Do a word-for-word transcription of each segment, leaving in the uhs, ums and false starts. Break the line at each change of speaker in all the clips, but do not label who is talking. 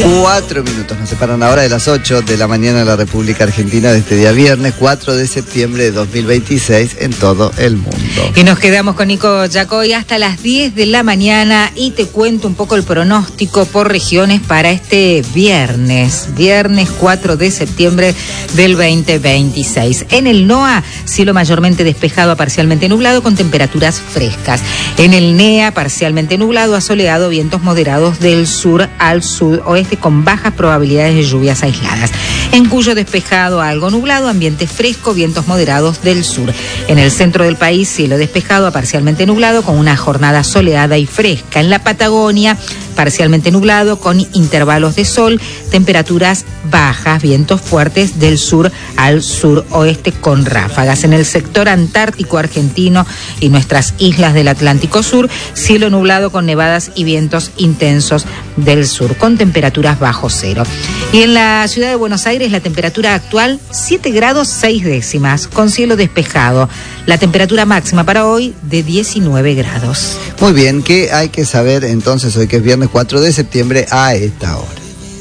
Cuatro minutos nos separan ahora de las ocho de la mañana de la República Argentina de este día viernes, cuatro de septiembre de dos mil veintiséis en todo el mundo.
Y nos quedamos con Nico Yacoy hasta las diez de la mañana y te cuento un poco el pronóstico por regiones para este viernes, viernes cuatro de septiembre del veinte veintiséis. En el NOA, cielo mayormente despejado a parcialmente nublado con temperaturas frescas. En el NEA, parcialmente nublado a soleado, vientos moderados del sur al sudoeste con bajas probabilidades de lluvias aisladas. En Cuyo, despejado a algo nublado, ambiente fresco, vientos moderados del sur. En el centro del país, cielo despejado a parcialmente nublado con una jornada soleada y fresca. En la Patagonia, parcialmente nublado con intervalos de sol, temperaturas bajas, vientos fuertes del sur al suroeste con ráfagas. En el sector antártico argentino y nuestras islas del Atlántico Sur, cielo nublado con nevadas y vientos intensos del sur, con temperaturas bajo cero. Y en la ciudad de Buenos Aires, la temperatura actual siete grados seis décimas, con cielo despejado. La temperatura máxima para hoy de diecinueve grados.
Muy bien, ¿qué hay que saber entonces hoy que es viernes cuatro de septiembre a esta hora?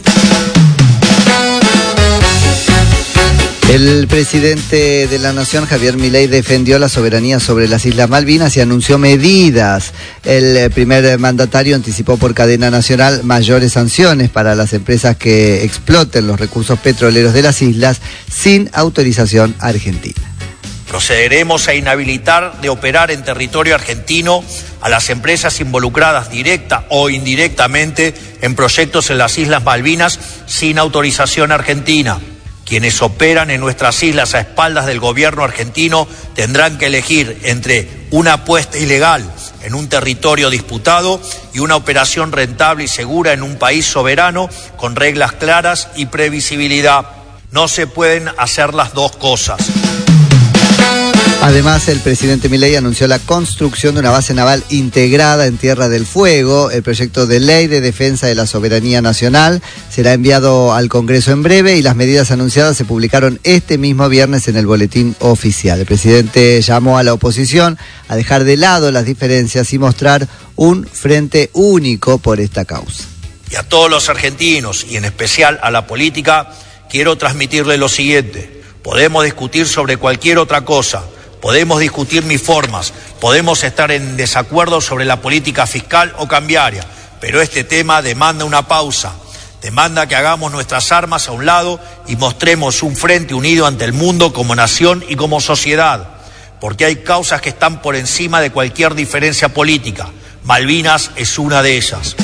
El presidente de la Nación, Javier Milei, defendió la soberanía sobre las Islas Malvinas y anunció medidas. El primer mandatario anticipó por cadena nacional mayores sanciones para las empresas que exploten los recursos petroleros de las islas sin autorización argentina.
Procederemos a inhabilitar de operar en territorio argentino a las empresas involucradas directa o indirectamente en proyectos en las Islas Malvinas sin autorización argentina. Quienes operan en nuestras islas a espaldas del gobierno argentino tendrán que elegir entre una apuesta ilegal en un territorio disputado y una operación rentable y segura en un país soberano con reglas claras y previsibilidad. No se pueden hacer las dos cosas.
Además, el presidente Milei anunció la construcción de una base naval integrada en Tierra del Fuego. El proyecto de ley de defensa de la soberanía nacional será enviado al Congreso en breve y las medidas anunciadas se publicaron este mismo viernes en el boletín oficial. El presidente llamó a la oposición a dejar de lado las diferencias y mostrar un frente único por esta causa.
Y a todos los argentinos, y en especial a la política, quiero transmitirle lo siguiente. Podemos discutir sobre cualquier otra cosa. Podemos discutir mis formas, podemos estar en desacuerdo sobre la política fiscal o cambiaria, pero este tema demanda una pausa, demanda que hagamos nuestras armas a un lado y mostremos un frente unido ante el mundo como nación y como sociedad, porque hay causas que están por encima de cualquier diferencia política. Malvinas es una de ellas.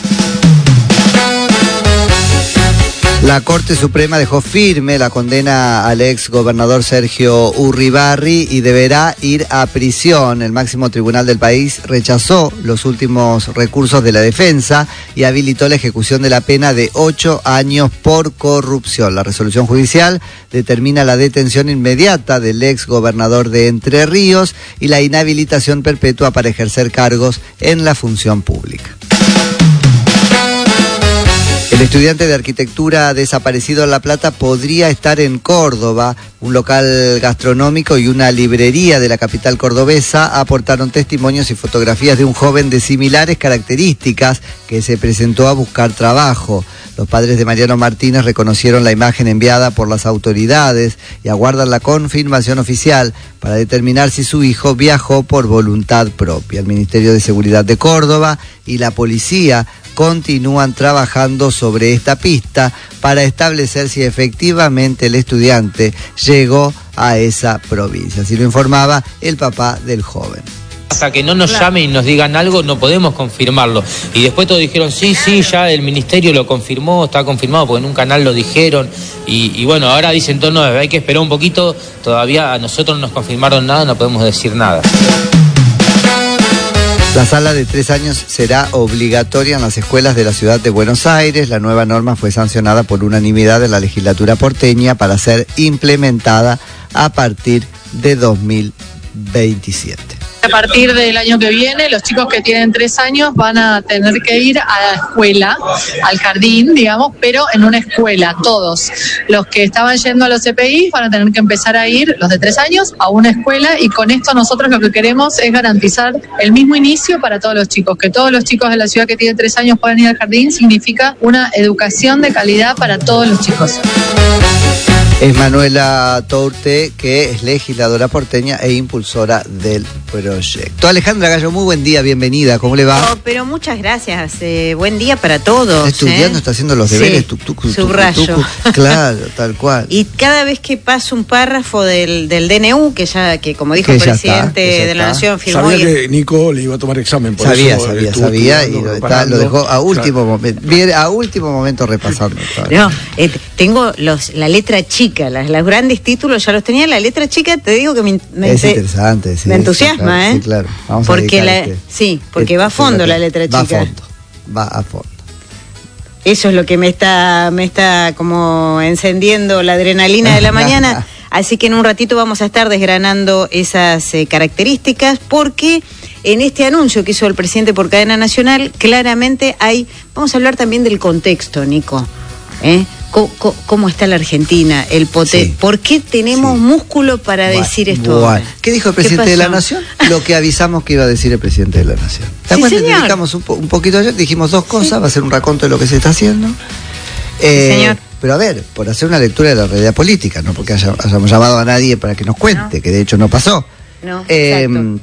La Corte Suprema dejó firme la condena al ex gobernador Sergio Urribarri y deberá ir a prisión. El máximo tribunal del país rechazó los últimos recursos de la defensa y habilitó la ejecución de la pena de ocho años por corrupción. La resolución judicial determina la detención inmediata del ex gobernador de Entre Ríos y la inhabilitación perpetua para ejercer cargos en la función pública. El estudiante de arquitectura desaparecido en La Plata podría estar en Córdoba. Un local gastronómico y una librería de la capital cordobesa aportaron testimonios y fotografías de un joven de similares características que se presentó a buscar trabajo. Los padres de Mariano Martínez reconocieron la imagen enviada por las autoridades y aguardan la confirmación oficial para determinar si su hijo viajó por voluntad propia. El Ministerio de Seguridad de Córdoba y la policía continúan trabajando sobre esta pista para establecer si efectivamente el estudiante llegó a esa provincia. Así lo informaba el papá del joven.
Hasta que no nos claro. llamen y nos digan algo, no podemos confirmarlo. Y después todos dijeron, sí, sí, ya el ministerio lo confirmó, está confirmado, porque en un canal lo dijeron. Y, y bueno, ahora dicen, todo, no, hay que esperar un poquito, todavía a nosotros no nos confirmaron nada, no podemos decir nada.
La sala de tres años será obligatoria en las escuelas de la ciudad de Buenos Aires. La nueva norma fue sancionada por unanimidad de la legislatura porteña para ser implementada a partir de dos mil veintisiete.
A partir del año que viene, los chicos que tienen tres años van a tener que ir a la escuela, al jardín, digamos, pero en una escuela, todos. Los que estaban yendo a los C P I van a tener que empezar a ir, los de tres años, a una escuela, y con esto nosotros lo que queremos es garantizar el mismo inicio para todos los chicos. Que todos los chicos de la ciudad que tienen tres años puedan ir al jardín significa una educación de calidad para todos los chicos.
Es Manuela Tourte, que es legisladora porteña e impulsora del proyecto. Alejandra Gallo, muy buen día, bienvenida, ¿cómo le va?
Oh, pero muchas gracias, eh, buen día para todos.
Está estudiando,
¿eh?
está haciendo los deberes,
sí,
tuc, tuc, tuc,
subrayo.
tuc, tuc, claro, tal cual.
Y cada vez que paso un párrafo del, del D N U, que ya, que como dijo
Que
el
ya
presidente
está, que ya
de la
está.
Nación, firmó.
Sabía
y...
que Nico le iba a tomar examen, por
sabía,
eso
sabía,
estuvo
sabía, y
estudiando,
lo, está,
preparando.
lo dejó a último
Claro.
momento, viene a último momento repasando.
No, eh, tengo los, la letra chica, las, los grandes títulos ya los tenía, la letra chica te digo que me, me,
Es
me-
interesante, sí.
me
sí,
entusiasma,
claro,
¿eh?
Sí, claro. Vamos a
porque la,
dedicar este-
sí, porque
este-
va a fondo la letra
Va a
chica.
fondo, va a fondo.
Eso es lo que me está, me está como encendiendo la adrenalina de la mañana. Así que en un ratito vamos a estar desgranando esas eh, características, porque en este anuncio que hizo el presidente por cadena nacional, claramente hay, vamos a hablar también del contexto, Nico. ¿Eh? ¿Cómo, cómo, cómo está la Argentina? El pote
Sí.
¿Por qué tenemos
Sí.
músculo para
Bueno,
decir esto
bueno.
ahora?
¿Qué dijo el presidente de la
pasó?
Nación? Lo que avisamos que iba a decir el presidente de la Nación. ¿Te
Sí,
acuerdas?
señor.
Dedicamos un, po- un poquito ayer, dijimos dos cosas, va a ser un raconto de lo que se está haciendo. Eh,
señor.
Pero a ver, por hacer una lectura de la realidad política, no porque haya- hayamos llamado a nadie para que nos cuente,
No.
que de hecho no pasó.
No,
Eh,
exacto.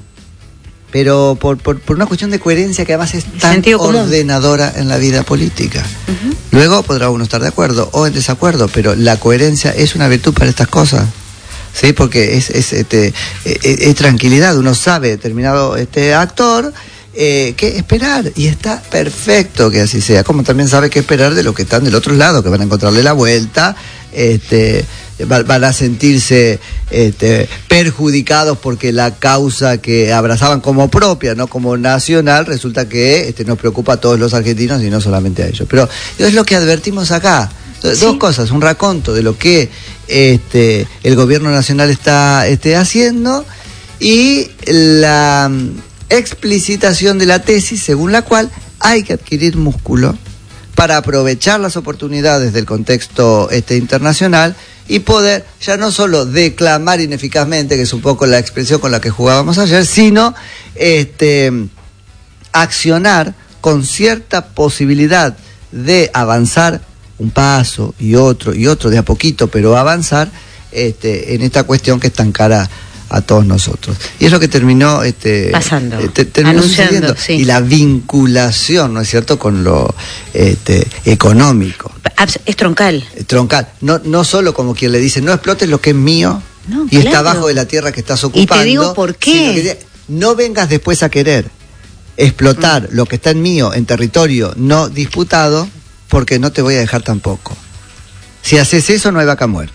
pero por, por, por una cuestión de coherencia que además es tan
Sentido común.
ordenadora en la vida política. Luego podrá uno estar de acuerdo o en desacuerdo, pero la coherencia es una virtud para estas cosas. Sí, porque es, es, este, es, es tranquilidad, uno sabe determinado este actor eh, qué esperar, y está perfecto que así sea, como también sabe qué esperar de los que están del otro lado, que van a encontrarle la vuelta, este, va- van a sentirse este, perjudicados porque la causa que abrazaban como propia, no como nacional, resulta que este, nos preocupa a todos los argentinos y no solamente a ellos. Pero es lo que advertimos acá. Dos
Sí.
cosas, un raconto de lo que este, el gobierno nacional está este, haciendo, y la mm, explicitación de la tesis según la cual hay que adquirir músculo para aprovechar las oportunidades del contexto este, internacional y poder ya no solo declamar ineficazmente, que es un poco la expresión con la que jugábamos ayer, sino este, accionar con cierta posibilidad de avanzar un paso y otro y otro de a poquito, pero avanzar este, en esta cuestión que es tan cara a todos nosotros. Y es lo que terminó este,
Pasando,
eh, te- terminó
anunciando,
sucediendo.
sí.
Y la vinculación, ¿no es cierto?, con lo este, económico,
Abs- Es troncal.
eh, troncal. No, no solo como quien le dice, no explotes lo que es mío
No,
y está
claro.
abajo de la tierra que estás
Y
ocupando.
te digo por qué.
sino que diga, no vengas después a querer explotar
Mm.
lo que está en mío, en territorio no disputado, porque no te voy a dejar tampoco. Si haces eso, no hay vaca muerta.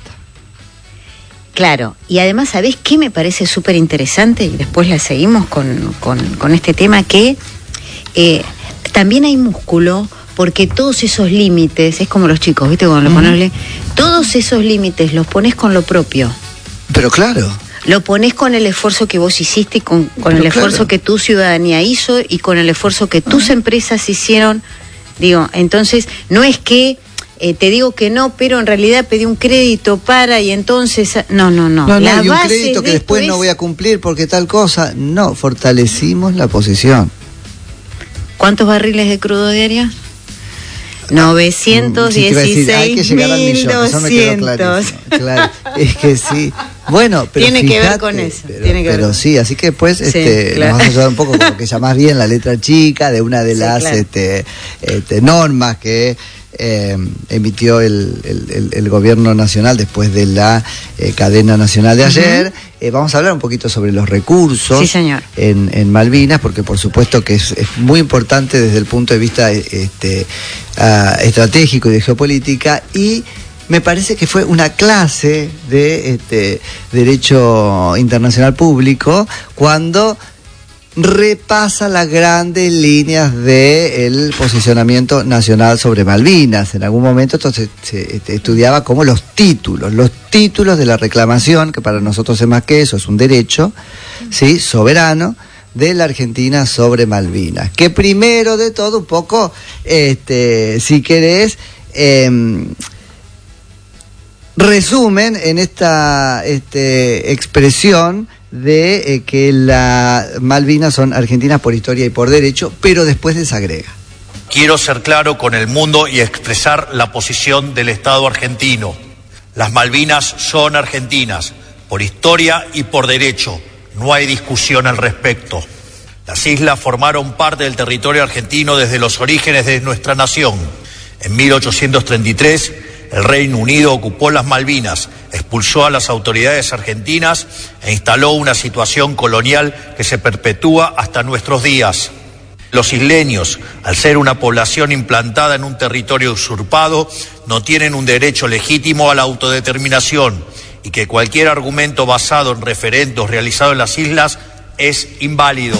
Claro, y además, ¿sabés qué me parece súper interesante? Y después la seguimos con, con, con este tema, que eh, también hay músculo, porque todos esos límites, es como los chicos, ¿viste? Cuando lo pones, todos esos límites los pones con lo propio.
Pero claro,
Lo pones con el esfuerzo que vos hiciste y con, con
Pero
el esfuerzo
claro.
que tu ciudadanía hizo y con el esfuerzo que tus empresas hicieron. Digo, entonces, no es que eh, te digo que no, pero en realidad pedí un crédito para y entonces... No, no, no.
no, no,
La
y un
base
crédito
de
que después
esto
no
es-
voy a cumplir porque tal cosa. No, fortalecimos la posición.
¿Cuántos barriles de crudo diario? novecientos
Sí, te iba a decir, hay que
dieciséis
llegar al
mil
millón, eso me quedó
doscientos.
clarísimo. Claro, es que sí. Bueno, pero
Tiene que ver
fíjate,
con eso,
Pero,
tiene que ver
pero
con-
sí, así que después
Sí,
este,
claro.
nos vas a ayudar un poco con lo que llamás bien la letra chica de una de
Sí,
las
claro.
este, este, normas que eh, emitió el, el- el- el gobierno nacional después de la eh, cadena nacional de ayer. Eh, vamos a hablar un poquito sobre los recursos
Sí, señor.
En, en Malvinas, porque por supuesto que es, es muy importante desde el punto de vista este, ah, estratégico y de geopolítica, y me parece que fue una clase de este, Derecho Internacional Público cuando repasa las grandes líneas del posicionamiento nacional sobre Malvinas. En algún momento entonces se este, estudiaba como los títulos, los títulos de la reclamación, que para nosotros es más que eso, es un derecho, ¿sí?, soberano, de la Argentina sobre Malvinas. Que primero de todo, un poco, este, si querés, eh, resumen en esta este, expresión de eh, que las Malvinas son argentinas por historia y por derecho, pero después desagrega.
Quiero ser claro con el mundo y expresar la posición del Estado argentino. Las Malvinas son argentinas, por historia y por derecho. No hay discusión al respecto. Las islas formaron parte del territorio argentino desde los orígenes de nuestra nación. En mil ochocientos treinta y tres, el Reino Unido ocupó las Malvinas, expulsó a las autoridades argentinas e instaló una situación colonial que se perpetúa hasta nuestros días. Los isleños, al ser una población implantada en un territorio usurpado, no tienen un derecho legítimo a la autodeterminación y que cualquier argumento basado en referendos realizados en las islas es inválido.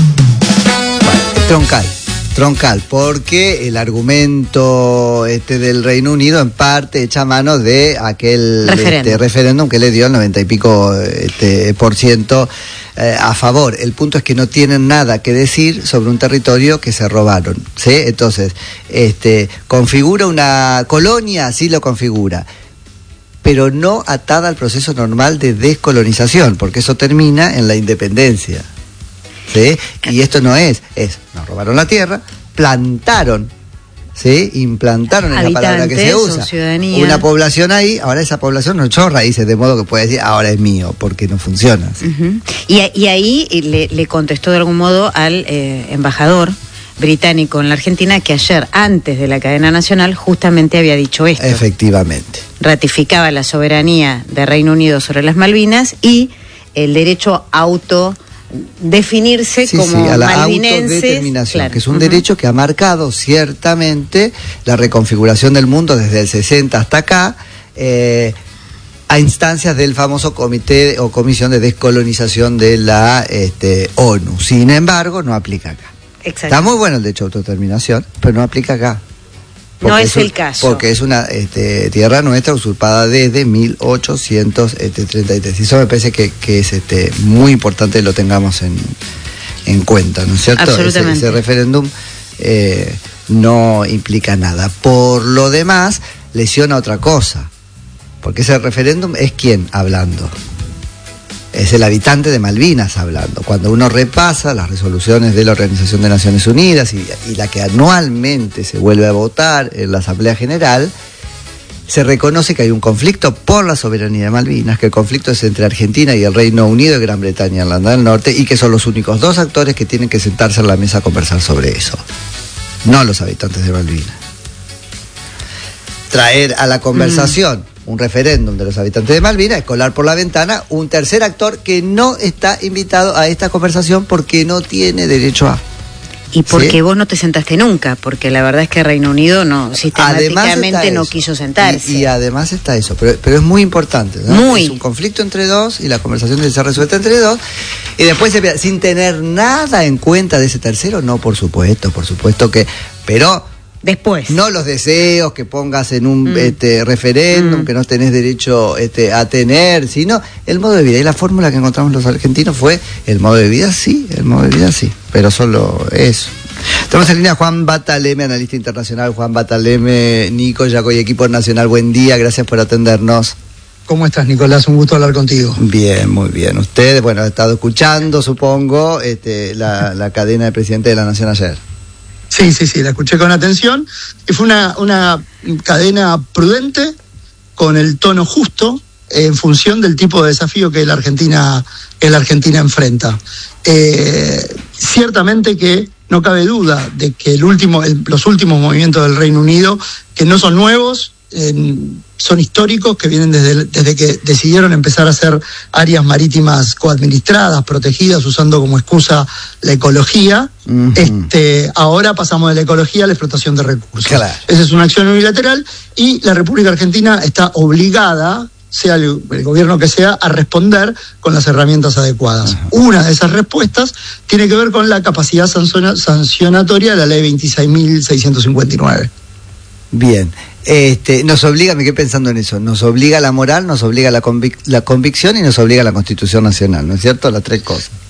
Troncal, troncal, porque el argumento este del Reino Unido en parte echa mano de aquel referéndum, este, referéndum que le dio el noventa y pico este, por ciento eh, a favor. El punto es que no tienen nada que decir sobre un territorio que se robaron, ¿sí? Entonces, este, configura una colonia, sí lo configura, pero no atada al proceso normal de descolonización, porque eso termina en la independencia, ¿sí? Y esto no es, es, nos robaron la tierra, plantaron, ¿sí? Implantaron en la palabra que se usa una población ahí, ahora esa población no echó raíces, de modo que puede decir, ahora es mío, porque no funciona así.
Uh-huh. y, y ahí le, le contestó de algún modo al eh, embajador británico en la Argentina, que ayer, antes de la cadena nacional, justamente había dicho esto.
Efectivamente.
Ratificaba la soberanía de Reino Unido sobre las Malvinas y el derecho a autodefinirse sí, como
sí, a la
malvinenses.
Autodeterminación,
claro.
Que es un uh-huh. derecho que ha marcado ciertamente la reconfiguración del mundo desde el sesenta hasta acá, eh, a instancias del famoso comité o comisión de descolonización de la este, ONU. Sin embargo, no aplica acá. Está muy bueno el derecho a autodeterminación, pero no aplica acá.
No es, es
un,
el caso.
Porque es una este, tierra nuestra usurpada desde mil ochocientos treinta y tres. Y eso me parece que, que es este, muy importante que lo tengamos en, en cuenta, ¿no es cierto?
Absolutamente.
Ese, ese referéndum eh, no implica nada. Por lo demás, lesiona otra cosa. Porque ese referéndum es ¿quién hablando? Es el habitante de Malvinas hablando. Cuando uno repasa las resoluciones de la Organización de Naciones Unidas y, y la que anualmente se vuelve a votar en la Asamblea General, se reconoce que hay un conflicto por la soberanía de Malvinas, que el conflicto es entre Argentina y el Reino Unido y Gran Bretaña, Irlanda del Norte, y que son los únicos dos actores que tienen que sentarse en la mesa a conversar sobre eso, no los habitantes de Malvinas. Traer a la conversación mm. un referéndum de los habitantes de Malvinas, es colar por la ventana un tercer actor que no está invitado a esta conversación porque no tiene derecho a.
Y porque ¿sí? vos no te sentaste nunca, porque la verdad es que Reino Unido no sistemáticamente no quiso sentarse.
Y, y además está eso, pero, pero es muy importante, ¿no? Muy. Es un conflicto entre dos y la conversación debe ser resuelta entre dos. Y después, se, sin tener nada en cuenta de ese tercero, no, por supuesto, por supuesto que, pero...
Después.
No los deseos que pongas en un mm. este, referéndum mm. que no tenés derecho este, a tener, sino el modo de vida. Y la fórmula que encontramos los argentinos fue el modo de vida, sí, el modo de vida, sí, pero solo eso. Estamos en línea Juan Bataleme, analista internacional. Juan Bataleme, Nico, Yacoy, equipo nacional, buen día, gracias por atendernos.
¿Cómo estás, Nicolás? Un gusto hablar contigo.
Bien, muy bien. Usted, bueno, ha estado escuchando, supongo, este, la, la cadena del presidente de la Nación ayer.
Sí, sí, sí, la escuché con atención y fue una, una cadena prudente, con el tono justo, en función del tipo de desafío que la Argentina, que la Argentina enfrenta. Eh, ciertamente que no cabe duda de que el último, el, los últimos movimientos del Reino Unido, que no son nuevos, eh, son históricos, que vienen desde, desde que decidieron empezar a hacer áreas marítimas coadministradas, protegidas, usando como excusa la ecología. Uh-huh. Este, ahora pasamos de la ecología a la explotación de recursos. Claro. Esa es una acción unilateral y la República Argentina está obligada, sea el, el gobierno que sea, a responder con las herramientas adecuadas. Uh-huh. Una de esas respuestas tiene que ver con la capacidad sancionatoria de la ley veintiséis mil seiscientos cincuenta y nueve.
Bien. Este, nos obliga, me quedé pensando en eso, nos obliga la moral, nos obliga la, convic- la convicción y nos obliga la Constitución Nacional, ¿no es cierto? Las tres cosas.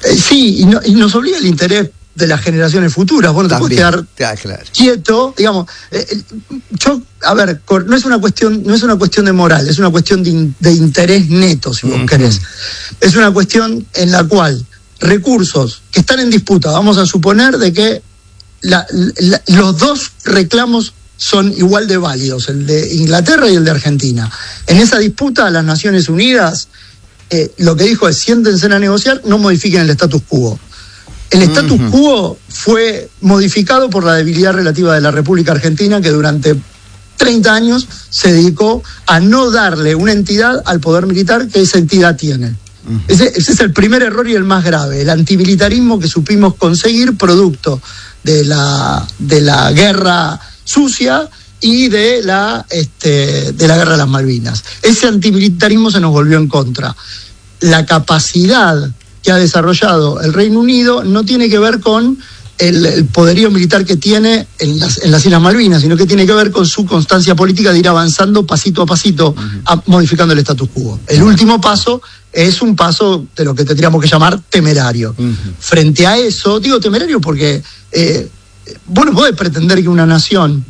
Eh, sí, y, no, y nos obliga el interés de las generaciones futuras. Vos no te puedes quedar
ah, claro.
quieto, digamos. Eh, yo, a ver, no es una cuestión, no es una cuestión de moral, es una cuestión de, in, de interés neto, si vos uh-huh. querés. Es una cuestión en la cual recursos que están en disputa, vamos a suponer de que la, la, los dos reclamos son igual de válidos, el de Inglaterra y el de Argentina. En esa disputa, las Naciones Unidas eh, lo que dijo es: siéntense a negociar, no modifiquen el status quo. El status uh-huh. quo fue modificado por la debilidad relativa de la República Argentina, que durante treinta años se dedicó a no darle una entidad al poder militar que esa entidad tiene. Uh-huh. Ese, ese es el primer error y el más grave, el antimilitarismo que supimos conseguir producto de la, de la guerra sucia y de la, este, de la guerra de las Malvinas. Ese antimilitarismo se nos volvió en contra. La capacidad que ha desarrollado el Reino Unido no tiene que ver con el, el poderío militar que tiene en las, en las Islas Malvinas, sino que tiene que ver con su constancia política de ir avanzando pasito a pasito, uh-huh. a, modificando el status quo. El uh-huh. último paso es un paso de lo que tendríamos que llamar temerario. Uh-huh. Frente a eso, digo temerario porque eh, vos no podés pretender que una nación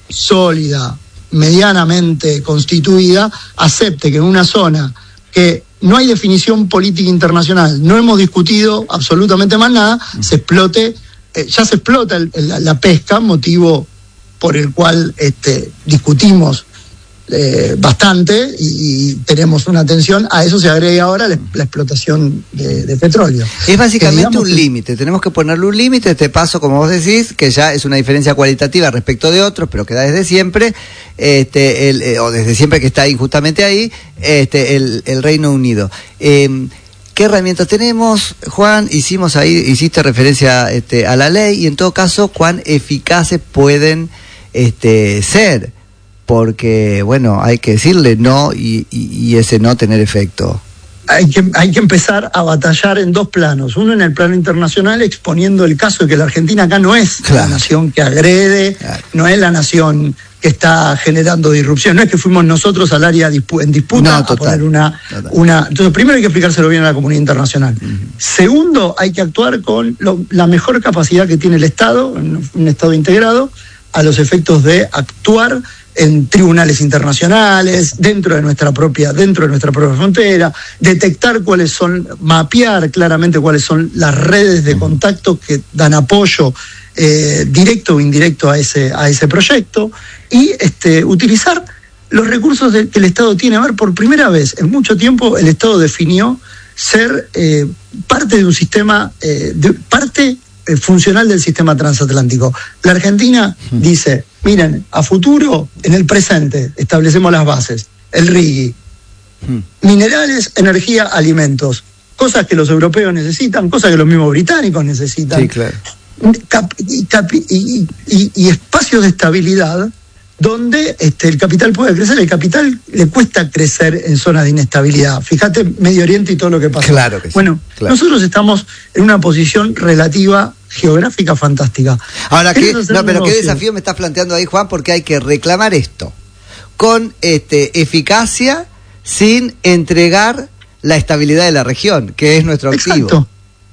sólida, medianamente constituida, acepte que en una zona que no hay definición política internacional, no hemos discutido absolutamente más nada, se explote, eh, ya se explota el, el, la pesca, motivo por el cual este, discutimos eh, bastante y, y tenemos una atención. A eso se agrega ahora la, la explotación de, de petróleo.
Es básicamente un límite, tenemos que ponerle un límite a este paso, como vos decís, que ya es una diferencia cualitativa respecto de otros, pero que da desde siempre, este, el, eh, o desde siempre que está ahí justamente ahí, este, el, el Reino Unido. Eh, ¿Qué herramientas tenemos, Juan? Hicimos ahí, hiciste referencia este, a la ley, y en todo caso, ¿cuán eficaces pueden este, ser? Porque, bueno, hay que decirle no y, y, y ese no tener efecto.
Hay que, hay que empezar a batallar en dos planos. Uno en el plano internacional, exponiendo el caso de que la Argentina acá no es claro. la nación que agrede, claro. no es la nación que está generando disrupción. No es que fuimos nosotros al área dispu- en disputa no, a poner una, una... Entonces, primero hay que explicárselo bien a la comunidad internacional. Uh-huh. Segundo, hay que actuar con lo, la mejor capacidad que tiene el Estado, un Estado integrado, a los efectos de actuar en tribunales internacionales, dentro de nuestra propia, dentro de nuestra propia frontera, detectar cuáles son, mapear claramente cuáles son las redes de contacto que dan apoyo eh, directo o indirecto a ese, a ese proyecto, y este, utilizar los recursos de, que el Estado tiene. A ver, por primera vez en mucho tiempo el Estado definió ser eh, parte de un sistema, eh, de, parte eh, funcional del sistema transatlántico. La Argentina hmm. dice: miren, a futuro, en el presente, establecemos las bases, el R I G I, hmm. minerales, energía, alimentos, cosas que los europeos necesitan, cosas que los mismos británicos necesitan,
sí, claro.
cap, y, cap, y, y, y espacios de estabilidad donde este, el capital puede crecer. El capital le cuesta crecer en zonas de inestabilidad. Fíjate Medio Oriente y todo lo que pasa.
Claro que sí.
Bueno, claro. nosotros estamos en una posición relativa geográfica fantástica.
Ahora, ¿qué, no, pero ¿qué desafío me estás planteando ahí, Juan? Porque hay que reclamar esto con este, eficacia, sin entregar la estabilidad de la región, que es nuestro activo.
Exacto.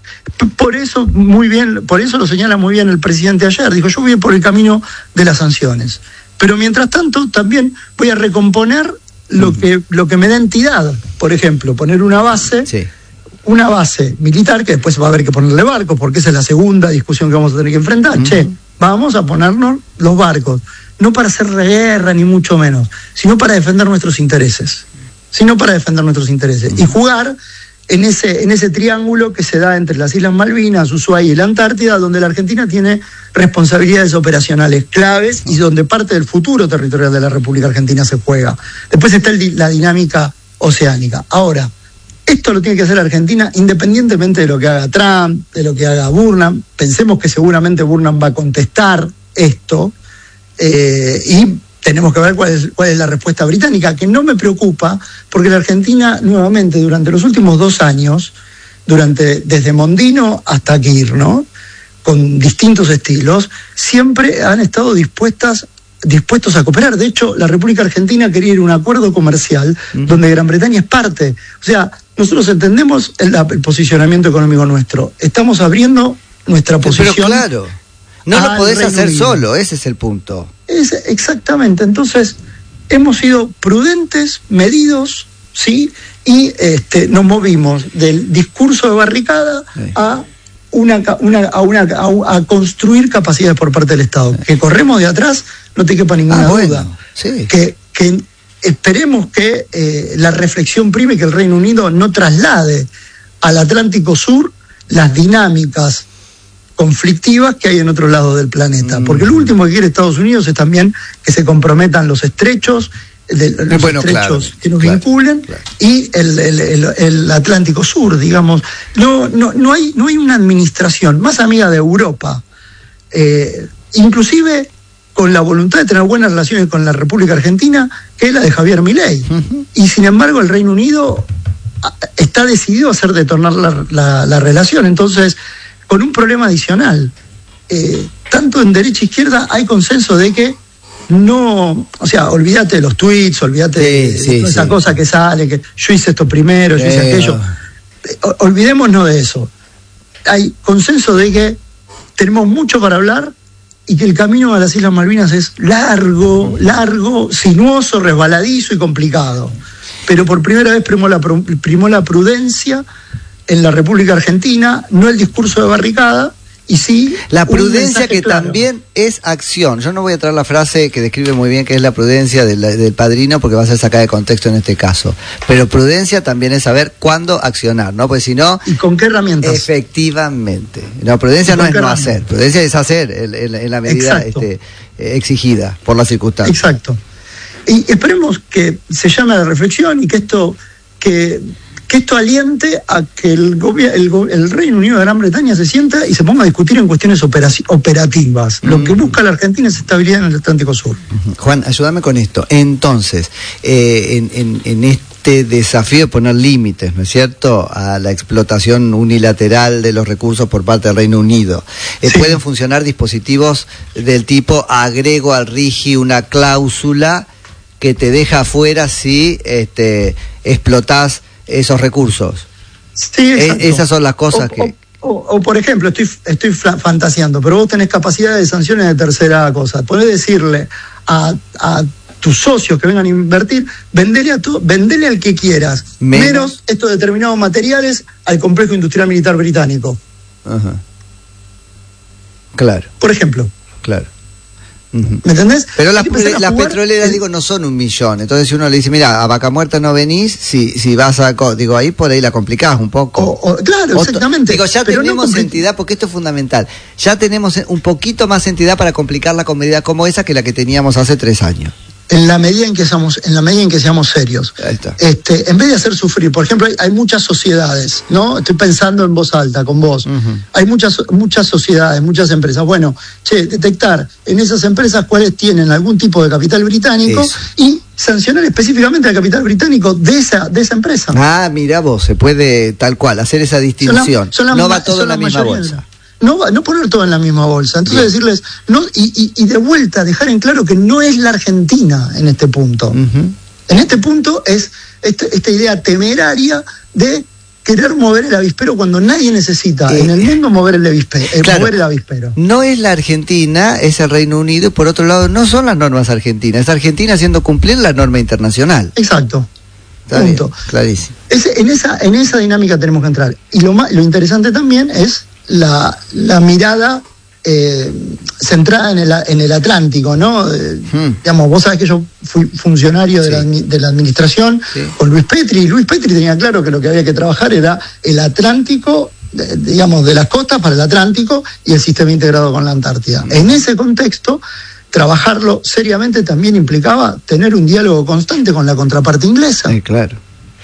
Por eso, muy bien, por eso lo señala muy bien el presidente ayer. Dijo: yo voy por el camino de las sanciones, pero mientras tanto también voy a recomponer lo uh-huh. que lo que me da entidad. Por ejemplo, poner una base, sí. una base militar, que después va a haber que ponerle barcos, porque esa es la segunda discusión que vamos a tener que enfrentar. Uh-huh. Che, vamos a ponernos los barcos, no para hacer guerra ni mucho menos, sino para defender nuestros intereses, sino para defender nuestros intereses uh-huh. y jugar en ese, en ese triángulo que se da entre las Islas Malvinas, Ushuaia y la Antártida, donde la Argentina tiene responsabilidades operacionales claves y donde parte del futuro territorial de la República Argentina se juega. Después está el, la dinámica oceánica. Ahora, esto lo tiene que hacer Argentina independientemente de lo que haga Trump, de lo que haga Burnham. Pensemos que seguramente Burnham va a contestar esto eh, y tenemos que ver cuál es, cuál es la respuesta británica, que no me preocupa, porque la Argentina, nuevamente, durante los últimos dos años, durante desde Mondino hasta Kirchner, con distintos estilos, siempre han estado dispuestas dispuestos a cooperar. De hecho, la República Argentina quería ir a un acuerdo comercial uh-huh. donde Gran Bretaña es parte. O sea, nosotros entendemos el, el posicionamiento económico nuestro. Estamos abriendo nuestra posición.
Pero claro, no lo podés hacer solo, ese es el punto.
Es, exactamente, entonces hemos sido prudentes, medidos, ¿sí? Y este, nos movimos del discurso de barricada sí. a... Una, una, a, una, a, a construir capacidades por parte del Estado. Que corremos de atrás, no te quepa ninguna ah, bueno, duda. Sí. Que, que esperemos que eh, la reflexión prime, que el Reino Unido no traslade al Atlántico Sur las dinámicas conflictivas que hay en otro lado del planeta. Mm. Porque lo último que quiere Estados Unidos es también que se comprometan los estrechos, de, los bueno, estrechos claro, que nos claro, vinculen claro. y el, el, el, el Atlántico Sur, digamos. No, no, no hay, no hay una administración más amiga de Europa, eh, inclusive con la voluntad de tener buenas relaciones con la República Argentina, que es la de Javier Milei. Uh-huh. Y sin embargo el Reino Unido está decidido a hacer detonar la, la, la relación. Entonces, con un problema adicional, eh, tanto en derecha e izquierda hay consenso de que no, o sea, olvídate de los tweets, olvídate sí, de, sí, de toda sí. esa cosa que sale, que yo hice esto primero, yo hice eh, aquello. O, olvidémonos de eso. Hay consenso de que tenemos mucho para hablar y que el camino a las Islas Malvinas es largo, largo, sinuoso, resbaladizo y complicado. Pero por primera vez primó la, primó la prudencia en la República Argentina, no el discurso de barricada. Y sí,
la prudencia que claro. también es acción. Yo no voy a traer la frase que describe muy bien que es la prudencia del, del padrino, porque va a ser sacada de contexto en este caso. Pero prudencia también es saber cuándo accionar, ¿no? Pues si no...
¿Y con qué herramientas?
Efectivamente. No, prudencia no es no hacer. Prudencia es hacer en, en, en la medida este, exigida por las circunstancias.
Exacto. Y esperemos que se llame a la reflexión y que esto... que que esto aliente a que el, el, el Reino Unido de Gran Bretaña se sienta y se ponga a discutir en cuestiones operativas. Mm. Lo que busca la Argentina es estabilidad en el Atlántico Sur.
Juan, ayúdame con esto. Entonces, eh, en, en, en este desafío de poner límites, ¿no es cierto?, a la explotación unilateral de los recursos por parte del Reino Unido, eh, sí. pueden funcionar dispositivos del tipo agrego al RIGI una cláusula que te deja afuera si este, explotás esos recursos.
Sí, exacto.
E- esas son las cosas
o,
que...
O, o, o, por ejemplo, estoy, estoy fantaseando, pero vos tenés capacidad de sanciones de tercera cosa. Podés decirle a, a tus socios que vengan a invertir, vendele, a tu, vendele al que quieras, menos, menos estos determinados materiales al complejo industrial militar británico.
Ajá. Claro.
Por ejemplo.
Claro.
Uh-huh. ¿Me entendés?
Pero las, las petroleras, el... digo, no son un millón. Entonces, si uno le dice, mira, a Vaca Muerta no venís, si, si vas a... Digo, ahí por ahí la complicás un poco.
O, o, claro, Otro, exactamente.
Digo, ya pero tenemos no compl- entidad, porque esto es fundamental. Ya tenemos un poquito más entidad para complicarla con medidas como esa que la que teníamos hace tres años.
En la medida en que seamos, en la medida en que seamos serios.
Ahí está.
Este, en vez de hacer sufrir, por ejemplo, hay, hay muchas sociedades, ¿no? Estoy pensando en voz alta con vos. Uh-huh. Hay muchas, muchas sociedades, muchas empresas. Bueno, che, detectar en esas empresas cuáles tienen algún tipo de capital británico Eso. y sancionar específicamente al capital británico de esa, de esa empresa.
Ah, mira vos, se puede tal cual, hacer esa distinción. Son la, son la, no va todo en la, la misma bolsa.
No, no poner todo en la misma bolsa. Entonces Bien. decirles, no, y, y, y de vuelta dejar en claro que no es la Argentina en este punto. Uh-huh. En este punto es este, esta idea temeraria de querer mover el avispero cuando nadie necesita eh, en el mundo mover el avispero. Eh, claro, mover el avispero.
No es la Argentina, es el Reino Unido, y por otro lado no son las normas argentinas, es Argentina haciendo cumplir la norma internacional.
Exacto.
Está punto. Bien, clarísimo.
Ese, en, esa, en esa dinámica tenemos que entrar. Y lo, más, lo interesante también es la, la mirada eh, centrada en el, en el Atlántico, ¿no? Eh, hmm. Digamos, vos sabés que yo fui funcionario de, sí. la, de la administración sí. con Luis Petri, y Luis Petri tenía claro que lo que había que trabajar era el Atlántico, de, digamos, de las costas para el Atlántico y el sistema integrado con la Antártida. Hmm. En ese contexto, trabajarlo seriamente también implicaba tener un diálogo constante con la contraparte inglesa.
Sí, claro,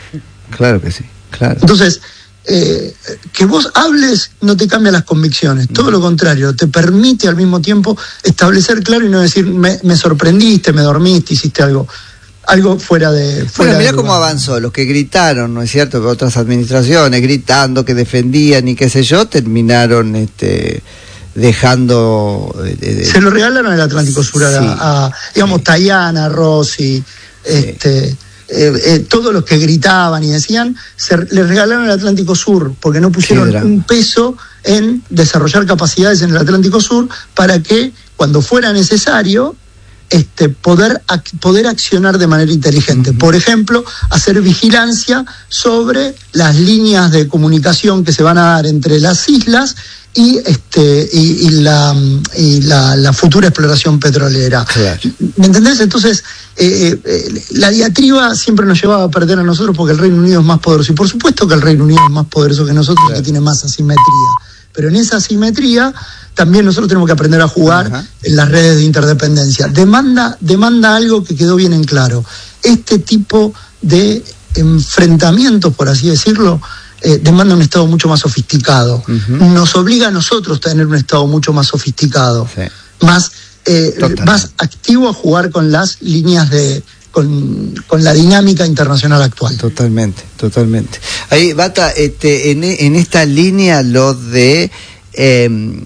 claro que sí, claro.
Entonces, Eh, que vos hables no te cambia las convicciones, todo no. lo contrario, te permite al mismo tiempo establecer claro y no decir me, me sorprendiste, me dormiste, hiciste algo algo fuera de fuera
bueno, mirá cómo avanzó, los que gritaron, ¿no es cierto?, que otras administraciones gritando, que defendían y qué sé yo, terminaron este dejando... Eh, eh,
Se lo regalaron el Atlántico Sur a, sí, a digamos, sí. Tayana, Rossi, sí. este, eh, eh, todos los que gritaban y decían, se, les regalaron el Atlántico Sur, porque no pusieron un peso en desarrollar capacidades en el Atlántico Sur para que, cuando fuera necesario, Este, poder, ac- poder accionar de manera inteligente. Por ejemplo, hacer vigilancia sobre las líneas de comunicación que se van a dar entre las islas y, este, y, y, la, y la, la futura exploración petrolera. Claro. ¿Me entendés? Entonces, eh, eh, la diatriba siempre nos llevaba a perder a nosotros porque el Reino Unido es más poderoso. Y por supuesto que el Reino Unido es más poderoso que nosotros, claro, que tiene más asimetría. Pero en esa asimetría también nosotros tenemos que aprender a jugar, ajá, en las redes de interdependencia. Demanda, demanda algo que quedó bien en claro. Este tipo de enfrentamientos, por así decirlo, eh, demanda un Estado mucho más sofisticado. Uh-huh. Nos obliga a nosotros a tener un Estado mucho más sofisticado, sí, más, eh, más activo a jugar con las líneas de... Con, con la dinámica internacional actual.
Totalmente, totalmente. Ahí, Bata, este, en, en esta línea lo de... Eh,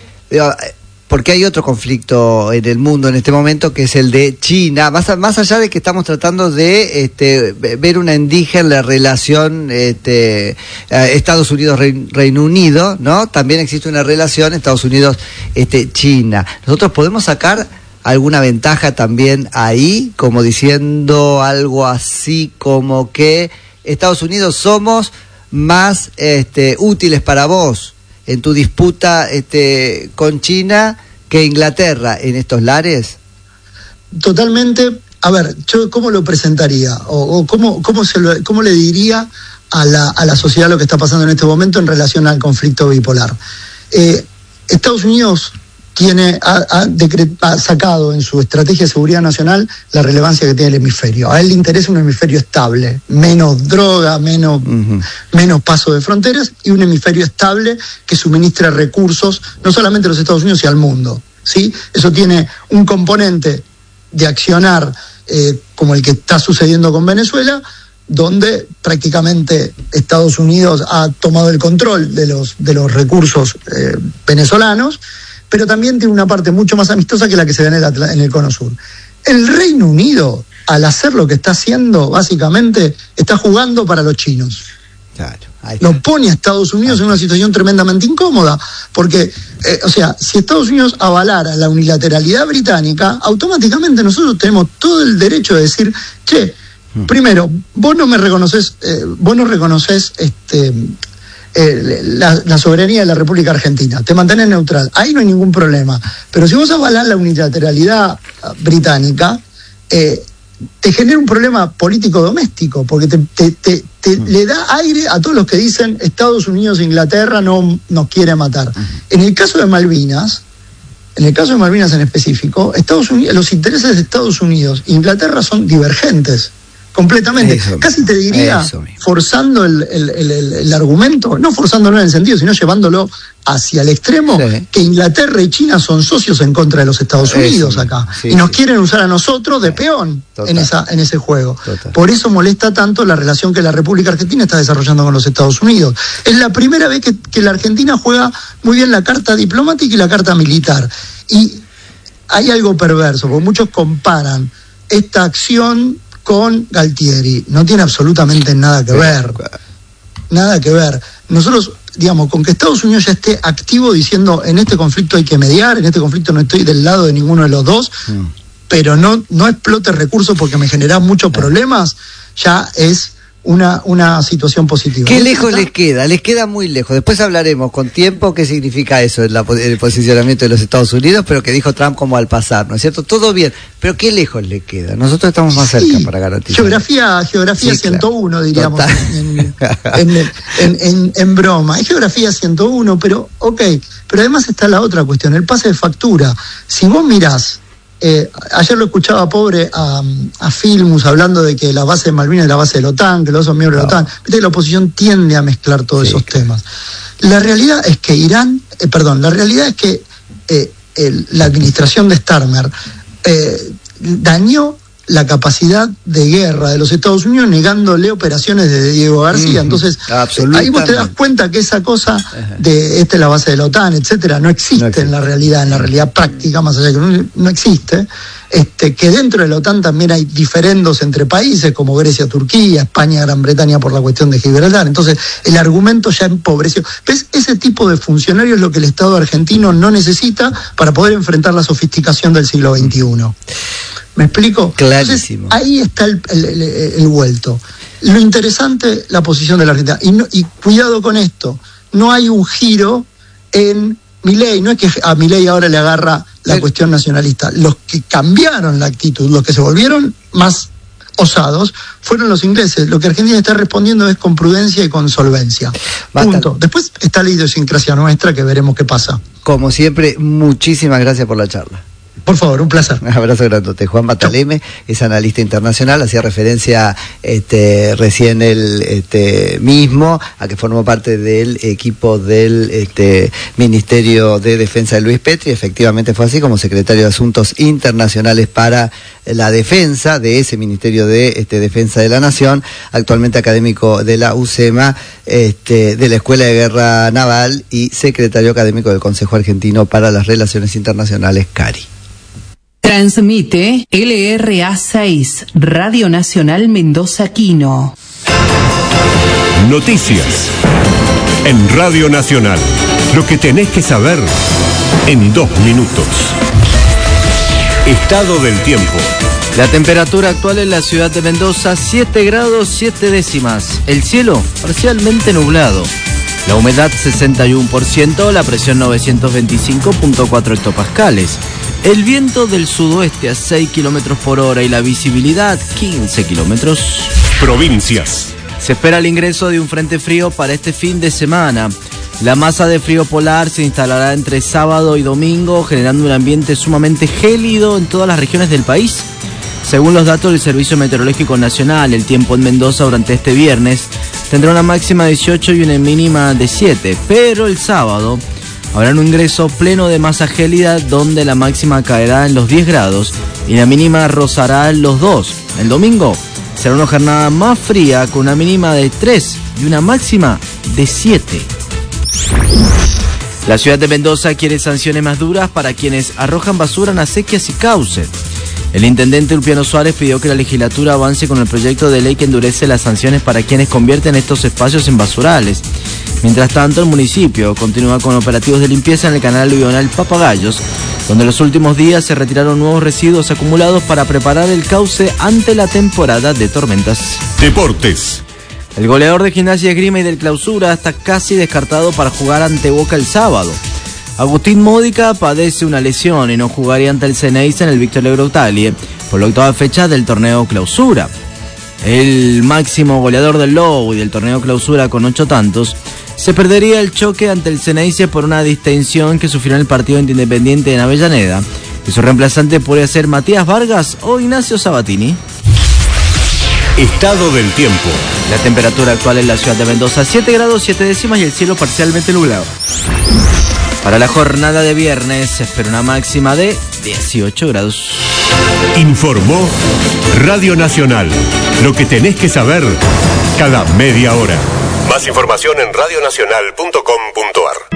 porque hay otro conflicto en el mundo en este momento, que es el de China, más, a, más allá de que estamos tratando de este, ver una endija en la relación este, Estados Unidos-Reino Unido, ¿no? También existe una relación Estados Unidos-China. Este, Nosotros podemos sacar alguna ventaja también ahí, como diciendo algo así como que Estados Unidos somos más este, útiles para vos en tu disputa este, con China que Inglaterra en estos lares.
Totalmente. A ver, yo cómo lo presentaría o, o cómo, cómo, se lo, cómo le diría a la, a la sociedad lo que está pasando en este momento en relación al conflicto bipolar. Eh, Estados Unidos tiene ha, ha, decret, ha sacado en su estrategia de seguridad nacional la relevancia que tiene el hemisferio. A él le interesa un hemisferio estable, menos droga, menos, uh-huh. menos paso de fronteras, y un hemisferio estable que suministra recursos no solamente a los Estados Unidos, sino al mundo, ¿sí? Eso tiene un componente de accionar eh, como el que está sucediendo con Venezuela, donde prácticamente Estados Unidos ha tomado el control de los, de los recursos eh, venezolanos, pero también tiene una parte mucho más amistosa que la que se ve en el, Atl- en el Cono Sur. El Reino Unido, al hacer lo que está haciendo, básicamente, está jugando para los chinos. Claro, lo pone a Estados Unidos en una situación tremendamente incómoda, porque, eh, o sea, si Estados Unidos avalara la unilateralidad británica, automáticamente nosotros tenemos todo el derecho de decir, che, hmm. primero, vos no me reconoces, eh, vos no reconoces este... Eh, la, la soberanía de la República Argentina, te mantenés neutral, ahí no hay ningún problema, pero si vos avalás la unilateralidad británica, eh, te genera un problema político doméstico, porque te, te, te, te uh-huh. le da aire a todos los que dicen Estados Unidos e Inglaterra no nos quiere matar. Uh-huh. En el caso de Malvinas, en el caso de Malvinas en específico, Estados Unidos, los intereses de Estados Unidos e Inglaterra son divergentes. Completamente. Eso, casi te diría, forzando el, el, el, el, el argumento, no forzándolo en el sentido, sino llevándolo hacia el extremo, sí, que Inglaterra y China son socios en contra de los Estados Unidos, eso, acá. Sí, y nos sí. quieren usar a nosotros de peón en, esa, en ese juego. Total. Por eso molesta tanto la relación que la República Argentina está desarrollando con los Estados Unidos. Es la primera vez que, que la Argentina juega muy bien la carta diplomática y la carta militar. Y hay algo perverso, porque muchos comparan esta acción con Galtieri. No tiene absolutamente nada que ver. Nada que ver. Nosotros, digamos, con que Estados Unidos ya esté activo diciendo en este conflicto hay que mediar, en este conflicto no estoy del lado de ninguno de los dos, mm. pero no, no explote recursos porque me genera muchos problemas, ya es una, una situación positiva.
¿Qué lejos está? les queda? Les queda muy lejos. Después hablaremos con tiempo qué significa eso en, la, en el posicionamiento de los Estados Unidos, pero que dijo Trump como al pasar, ¿no es cierto? Todo bien, pero ¿qué lejos le queda? Nosotros estamos más sí, cerca para garantizar.
Geografía, geografía sí, ciento uno, claro, diríamos, en, en, en, en, en broma. Es geografía ciento uno, pero ok. Pero además está la otra cuestión, el pase de factura. Si vos mirás, Eh, ayer lo escuchaba pobre a, a Filmus hablando de que la base de Malvinas es la base de la OTAN, que los son miembros no. de la OTAN. Viste que la oposición tiende a mezclar todos sí, esos claro. temas. La realidad es que Irán, eh, perdón, la realidad es que eh, el, la administración de Starmer eh, dañó la capacidad de guerra de los Estados Unidos, negándole operaciones de Diego García. Mm, Entonces, ahí vos te das cuenta que esa cosa de esta es la base de la OTAN, etcétera, no existe, no existe. en la realidad, en la realidad práctica, más allá de que no, no existe. Este, que dentro de la OTAN también hay diferendos entre países como Grecia, Turquía, España, Gran Bretaña por la cuestión de Gibraltar. Entonces, el argumento ya empobreció. ¿Ves? Ese tipo de funcionario es lo que el Estado argentino no necesita para poder enfrentar la sofisticación del siglo veintiuno. ¿Me explico?
Clarísimo.
Entonces, ahí está el, el, el, el vuelto. Lo interesante, la posición de la Argentina. Y, no, y cuidado con esto, no hay un giro en Milei, no es que a Milei ahora le agarra la cuestión nacionalista. Los que cambiaron la actitud, los que se volvieron más osados, fueron los ingleses. Lo que Argentina está respondiendo es con prudencia y con solvencia. Basta. Punto. Después está la idiosincrasia nuestra, que veremos qué pasa.
Como siempre, muchísimas gracias por la charla.
Por favor, un placer.
Un abrazo grandote. Juan Bataleme es analista internacional, hacía referencia este, recién él este, mismo a que formó parte del equipo del este, Ministerio de Defensa de Luis Petri. Efectivamente fue así, como secretario de Asuntos Internacionales para la Defensa de ese Ministerio de este, Defensa de la Nación, actualmente académico de la UCEMA, este, de la Escuela de Guerra Naval y secretario académico del Consejo Argentino para las Relaciones Internacionales, CARI.
Transmite L R A seis, Radio Nacional Mendoza Quino.
Noticias en Radio Nacional. Lo que tenés que saber en dos minutos. Estado del tiempo.
La temperatura actual en la ciudad de Mendoza, siete grados siete décimas. El cielo parcialmente nublado. La humedad sesenta y uno por ciento, la presión novecientos veinticinco punto cuatro hectopascales. El viento del sudoeste a seis kilómetros por hora y la visibilidad quince kilómetros.
Provincias.
Se espera el ingreso de un frente frío para este fin de semana. La masa de frío polar se instalará entre sábado y domingo, generando un ambiente sumamente gélido en todas las regiones del país. Según los datos del Servicio Meteorológico Nacional, el tiempo en Mendoza durante este viernes tendrá una máxima de dieciocho y una mínima de siete, pero el sábado habrá un ingreso pleno de masa gélida donde la máxima caerá en los diez grados y la mínima rozará los dos. El domingo será una jornada más fría con una mínima de tres y una máxima de siete. La ciudad de Mendoza quiere sanciones más duras para quienes arrojan basura en acequias y cauce. El intendente Ulpiano Suárez pidió que la legislatura avance con el proyecto de ley que endurece las sanciones para quienes convierten estos espacios en basurales. Mientras tanto, el municipio continúa con operativos de limpieza en el canal aluvional Papagayos, donde los últimos días se retiraron nuevos residuos acumulados para preparar el cauce ante la temporada de tormentas.
Deportes.
El goleador de Gimnasia y Esgrima y del Clausura está casi descartado para jugar ante Boca el sábado. Agustín Módica padece una lesión y no jugaría ante el Ceneice en el Víctor Legrotalie por la octava fecha del torneo Clausura. El máximo goleador del Lobo y del torneo Clausura con ocho tantos se perdería el choque ante el Ceneice por una distensión que sufrió en el partido Independiente en Avellaneda, y su reemplazante podría ser Matías Vargas o Ignacio Sabatini.
Estado del tiempo.
La temperatura actual en la ciudad de Mendoza, siete grados siete décimas y el cielo parcialmente nublado. Para la jornada de viernes se espera una máxima de dieciocho grados.
Informó Radio Nacional. Lo que tenés que saber cada media hora. Más información en radio nacional punto com punto ar.